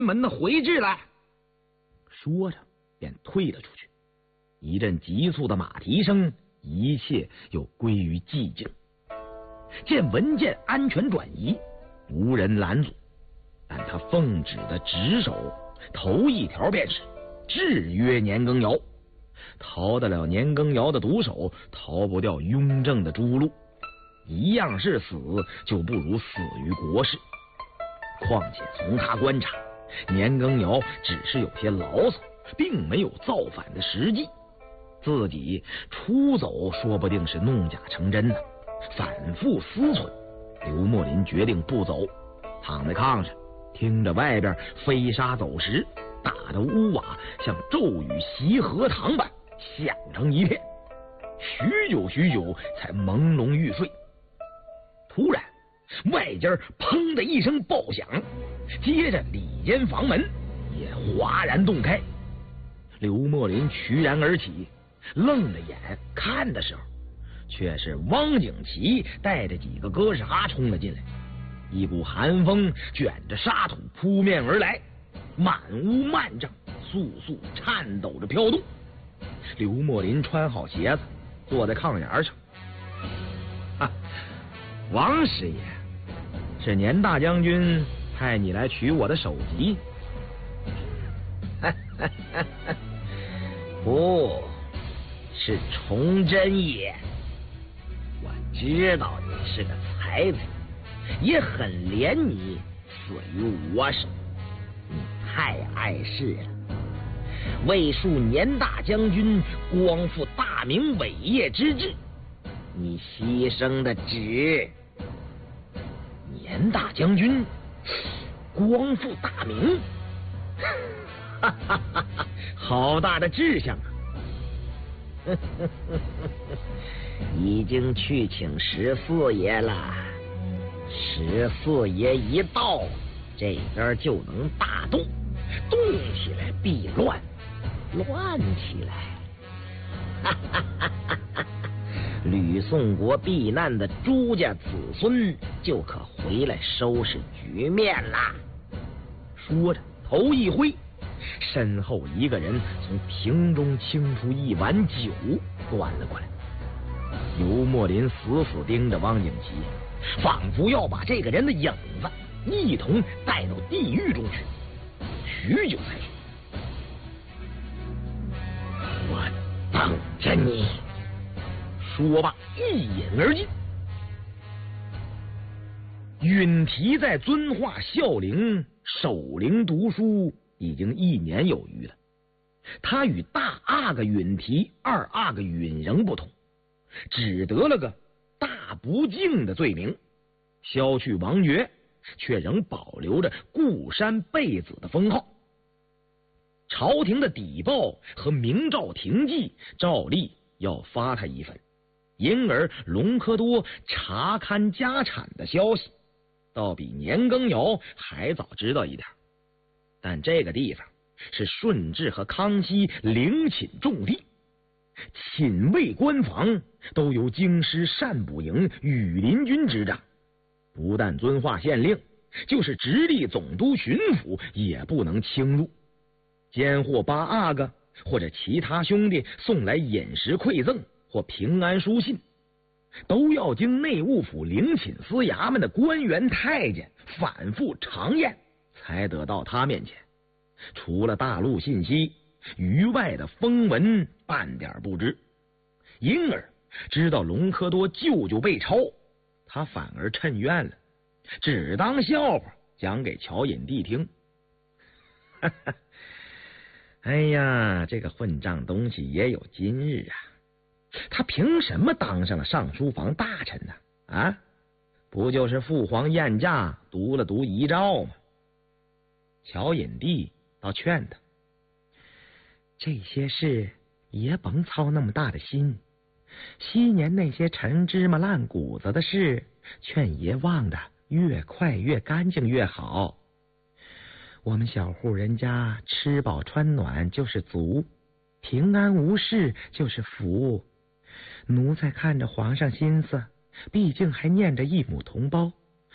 门的回至来。说着便退了出去。一阵急促的马蹄声，一切又归于寂静。见文件安全转移，无人拦阻，但他奉旨的职守头一条便是制约年羹尧。逃得了年羹尧的毒手，逃不掉雍正的诛戮。一样是死，就不如死于国事。况且从他观察，年羹尧只是有些牢骚，并没有造反的实际。自己出走说不定是弄假成真呢。反复思忖，刘墨林决定不走，躺在炕上，听着外边飞沙走石，打的屋瓦像骤雨袭荷塘般响成一片。许久才朦胧欲睡。突然外间砰的一声爆响，接着里间房门也哗然洞开。刘墨林岿然而起，愣着眼看的时候，却是汪景祺带着几个哥斯哈冲了进来。一股寒风卷着沙土扑面而来，满屋漫帐簌簌颤抖着飘动。刘墨林穿好鞋子，坐在炕沿上。王师爷，是年大将军派你来取我的首级？ 不是崇祯也。我知道你是个才子，也很怜你死于我手，你太碍事了。为恕年大将军光复大明伟业之志，你牺牲的值。 年大将军光复大明，好大的志向啊！ 已经去请14爷了，14爷一到，这边就能大动，动起来必乱，乱起来，吕宋国避难的朱家子孙就可回来收拾局面啦。 说着头一挥，身后一个人从瓶中清出一碗酒端了过来。刘墨林死死盯着汪景祺，仿佛要把这个人的影子一同带到地狱中去。许久才说：“ 我等着你。” 说罢一饮而尽。允提在遵化孝陵守陵读书已经1年有余了。他与大阿哥允提、二阿哥允仍不同，只得了个大不敬的罪名，削去王爵，却仍保留着固山贝子的封号。朝廷的邸报和明诏廷记照例要发他一份，因而隆科多查勘家产的消息倒比年羹尧还早知道一点。但这个地方是顺治和康熙陵寝重地，寝卫官房都由京师善补营羽林军执掌，不但遵化县令，就是直隶总督巡抚也不能侵入。监获八阿哥或者其他兄弟送来饮食馈赠或平安书信，都要经内务府陵寝司衙门的官员太监反复尝验，才得到他面前。除了大陆信息，余外的风闻半点不知。因而知道隆科多舅舅被抄，他反而趁愿了，只当笑话讲给乔引娣听。哎呀，这个混账东西也有今日啊！他凭什么当上了上书房大臣呢？啊，不就是父皇晏驾读了读遗诏吗？乔引娣倒劝他，这些事也甭操那么大的心，昔年那些陈芝麻烂谷子的事，劝爷忘的越快越干净越好。我们小户人家吃饱穿暖就是足，平安无事就是福。奴才看着皇上心思，毕竟还念着一母同胞，